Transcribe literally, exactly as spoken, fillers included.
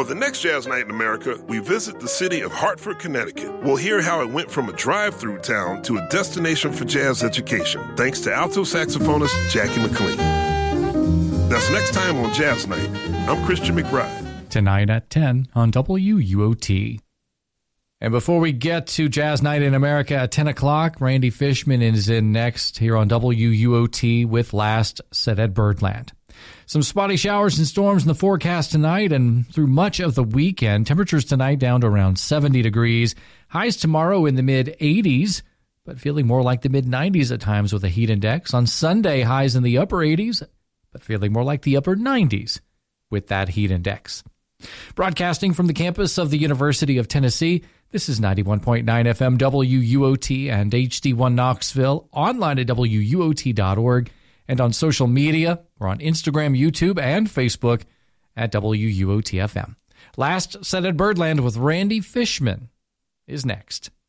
On the next Jazz Night in America, we visit the city of Hartford, Connecticut. We'll hear how it went from a drive-through town to a destination for jazz education, thanks to alto saxophonist Jackie McLean. That's next time on Jazz Night. I'm Christian McBride. Tonight at ten on W U O T. And before we get to Jazz Night in America at ten o'clock, Randy Fishman is in next here on W U O T with Last Said at Birdland. Some spotty showers and storms in the forecast tonight and through much of the weekend. Temperatures tonight down to around seventy degrees. Highs tomorrow in the mid-eighties, but feeling more like the mid-nineties at times with a heat index. On Sunday, highs in the upper eighties, but feeling more like the upper nineties with that heat index. Broadcasting from the campus of the University of Tennessee, this is ninety-one point nine F M W U O T and H D one Knoxville, online at W U O T dot org. And on social media, we're on Instagram, YouTube, and Facebook at W U O T F M. Last Said at Birdland with Randy Fishman is next.